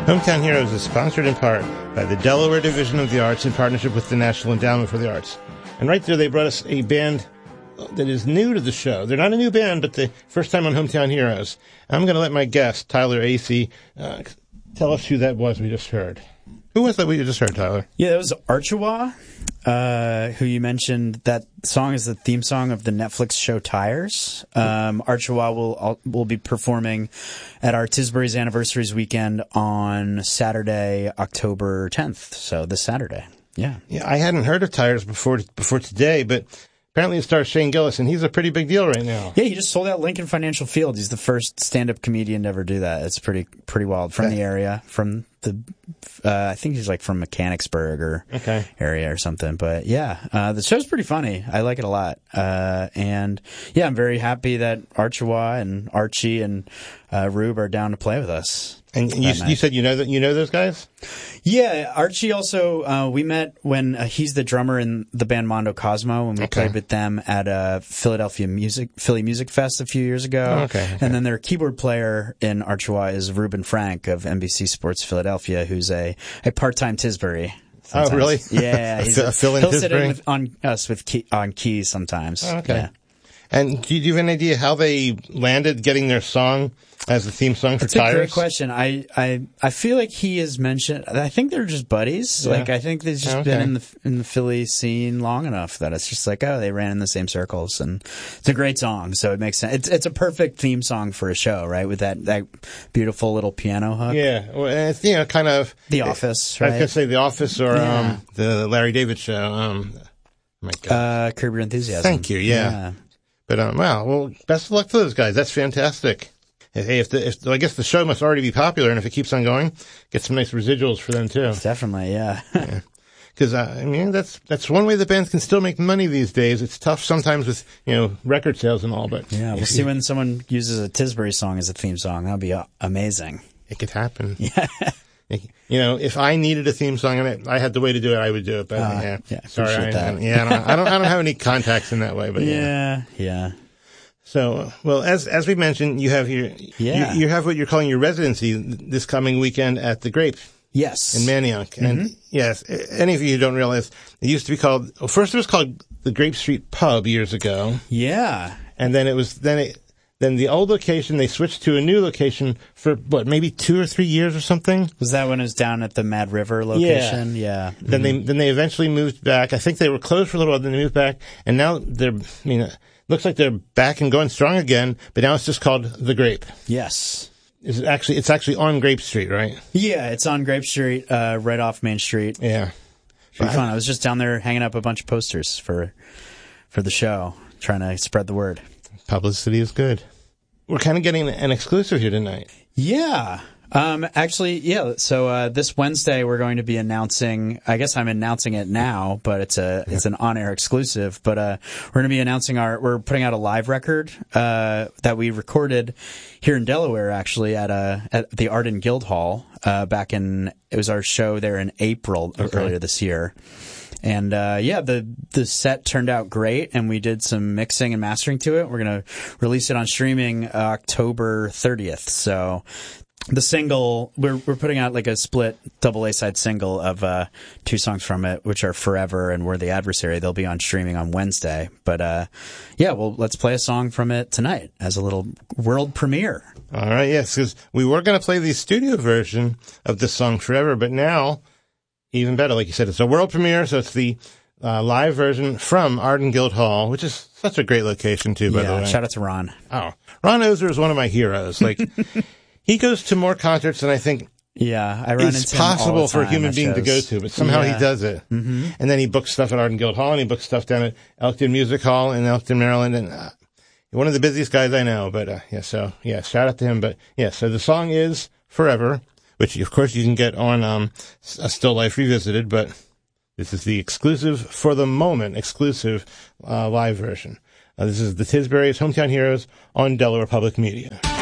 Hometown Heroes is sponsored in part by the Delaware Division of the Arts in partnership with the National Endowment for the Arts. And right there, they brought us a band that is new to the show. They're not a new band, but the first time on Hometown Heroes. I'm going to let my guest, Tyler Acey, tell us who that was we just heard. Who was that we just heard, Tyler? Yeah, that was Archiwa, who you mentioned. That song is the theme song of the Netflix show Tires. Archiwa will be performing at our Tisbury's Anniversaries weekend on Saturday, October 10th. So this Saturday. Yeah. Yeah, I hadn't heard of Tires before today, but apparently it stars Shane Gillis, and he's a pretty big deal right now. Yeah, he just sold out Lincoln Financial Field. He's the first stand-up comedian to ever do that. It's pretty wild. From the area, from the I think he's like from Mechanicsburg or area or something. But yeah, the show's pretty funny. I like it a lot. And yeah, I'm very happy that Archiwa and Archie and Rube are down to play with us. And you said you know those guys? Yeah, Archie also, we met when he's the drummer in the band Mondo Cosmo, and we played with them at Philly Music Fest a few years ago. And then their keyboard player in Archiwa is Ruben Frank of NBC Sports Philadelphia, who's a part-time Tisbury. Sometimes. Oh, really? Yeah. He'll sit in on us on keys sometimes. Oh, okay. Yeah. And do you have an idea how they landed getting their song as the theme song for Tires? That's a great question. I feel like he has mentioned, I think they're just buddies. Yeah. Like, I think they've just been in the Philly scene long enough that it's just like, oh, they ran in the same circles. And it's a great song, so it makes sense. It's a perfect theme song for a show, right? With that beautiful little piano hook. Yeah. Well, and it's, kind of The Office, right? I was going to say The Office or the Larry David Show. My God. Curb Your Enthusiasm. Thank you, yeah. But, well, best of luck to those guys. That's fantastic. Hey, I guess the show must already be popular, and if it keeps on going, get some nice residuals for them too. Definitely, yeah. Because, that's one way the bands can still make money these days. It's tough sometimes with, record sales and all, but. Yeah, we'll see when someone uses a Tisbury song as a theme song. That'll be amazing. It could happen. Yeah. If I needed a theme song and I had the way to do it, I would do it. But sorry, I don't have any contacts in that way. But yeah. So, well, as we mentioned, you have you have what you're calling your residency this coming weekend at the Grape. Yes, in Manayunk. And yes, any of you who don't realize, it used to be called. Well, first it was called the Grape Street Pub years ago. Yeah, and then the old location, they switched to a new location for, maybe 2 or 3 years or something? Was that when it was down at the Mad River location? Yeah. Then they eventually moved back. I think they were closed for a little while, then they moved back. And now looks like they're back and going strong again, but now it's just called The Grape. Yes. It's actually on Grape Street, right? Yeah, it's on Grape Street, right off Main Street. Yeah. Should be fun. I was just down there hanging up a bunch of posters for the show, trying to spread the word. Publicity is good. We're kind of getting an exclusive here tonight. Yeah. Actually, yeah. So, this Wednesday we're going to be announcing, I guess I'm announcing it now, but it's an on-air exclusive, but, we're going to be announcing we're putting out a live record, that we recorded here in Delaware, actually, at the Arden Guildhall, it was our show there in April, earlier this year. And, the set turned out great, and we did some mixing and mastering to it. We're going to release it on streaming October 30th. So the single, we're putting out like a split double A-side single of 2 songs from it, which are Forever and We're the Adversary. They'll be on streaming on Wednesday. But, let's play a song from it tonight as a little world premiere. All right, yes, because we were going to play the studio version of this song Forever, but now, even better, like you said, it's a world premiere, so it's the live version from Arden Guildhall, which is such a great location, too, by the way. Shout out to Ron. Oh, Ron Ozer is one of my heroes. Like, he goes to more concerts than I think it's possible for a human being to go to, but somehow he does it. Mm-hmm. And then he books stuff at Arden Guildhall, and he books stuff down at Elkton Music Hall in Elkton, Maryland, and one of the busiest guys I know. But, shout out to him. But, so the song is Forever, which, of course, you can get on a Still Life Revisited, but this is the exclusive, for the moment, live version. This is the Tisbury's Hometown Heroes on Delaware Public Media.